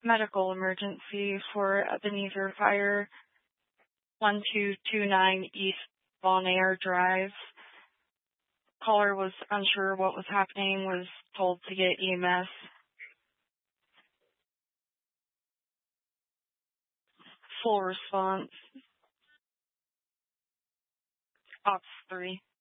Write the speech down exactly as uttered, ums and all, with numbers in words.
medical emergency for Ebenezer Fire, one two two nine East Bon Air Drive. Caller was unsure what was happening, was told to get E M S. Full response. Ops three.